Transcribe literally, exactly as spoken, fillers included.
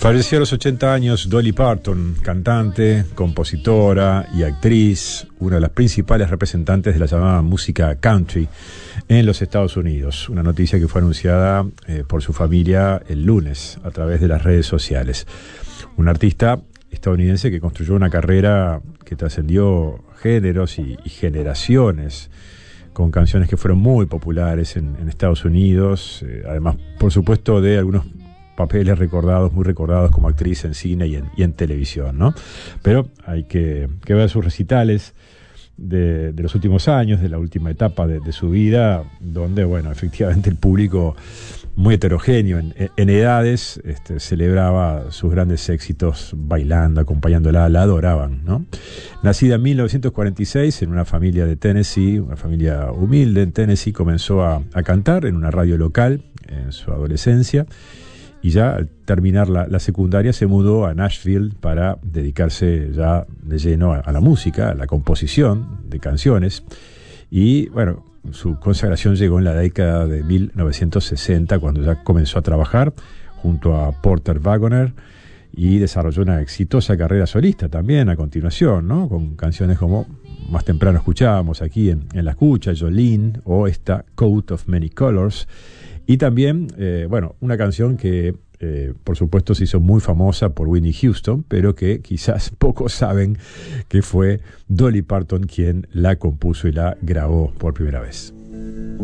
Falleció a los ochenta años Dolly Parton, cantante, compositora y actriz, una de las principales representantes de la llamada música country en los Estados Unidos. Una noticia que fue anunciada eh, por su familia el lunes a través de las redes sociales. Un artista estadounidense que construyó una carrera que trascendió géneros y, y generaciones, con canciones que fueron muy populares en, en Estados Unidos, eh, además, por supuesto, de algunos papeles recordados, muy recordados como actriz en cine y en, y en televisión, ¿no? Pero hay que, que ver sus recitales de, de los últimos años, de la última etapa de, de su vida, donde, bueno, efectivamente el público, muy heterogéneo en, en edades, este, celebraba sus grandes éxitos bailando, acompañándola, la adoraban, ¿no? Nacida en mil novecientos cuarenta y seis en una familia de Tennessee, una familia humilde en Tennessee, comenzó a, a cantar en una radio local en su adolescencia. Y ya al terminar la, la secundaria se mudó a Nashville para dedicarse ya de lleno a, a la música, a la composición de canciones. Y bueno, su consagración llegó en la década de mil novecientos sesenta, cuando ya comenzó a trabajar junto a Porter Wagoner y desarrolló una exitosa carrera solista también a continuación, ¿no? Con canciones como más temprano escuchábamos aquí en, en La Escucha, Jolene, o esta Coat of Many Colors. Y también, eh, bueno, una canción que, eh, por supuesto, se hizo muy famosa por Whitney Houston, pero que quizás pocos saben que fue Dolly Parton quien la compuso y la grabó por primera vez.